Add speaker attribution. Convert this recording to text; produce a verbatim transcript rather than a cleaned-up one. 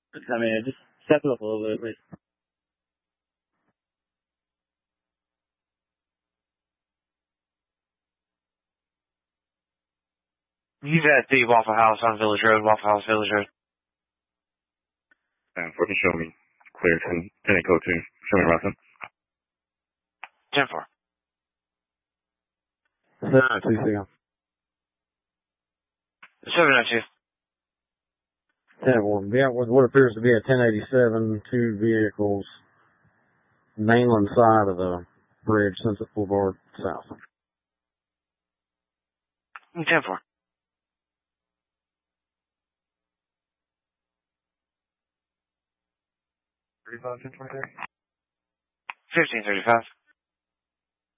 Speaker 1: I mean, just step it up a little bit, please.
Speaker 2: He's at the Waffle House on Village Road, Waffle House, Village Road.
Speaker 3: And four can show me clear ten, ten eight code two. Show me Russell.
Speaker 2: ten four.
Speaker 4: seven oh two, Sam.
Speaker 2: seven oh two.
Speaker 4: ten four. Yeah, with what appears to be a ten eighty-seven, two vehicles, mainland side of the bridge, Sunset Boulevard South.
Speaker 2: ten four.
Speaker 3: thirty-five, ten twenty-three.
Speaker 2: fifteen thirty-five.